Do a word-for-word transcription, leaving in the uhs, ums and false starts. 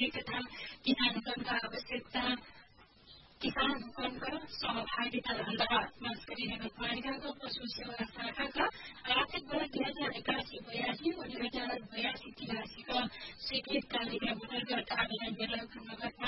वृद्धि तथा किसानगणका आवश्यकता किसान गणका सहभागिता अन्तर्गत मस्करी नगरपालिकाको पशु सेवा शाखाका आर्थिक वर्ष दुई हजार एकासी बयासी र दुई हजार बयासी तिरासीका स्वीकृत तालिका अन्तर्गत आवेदन बेला नगर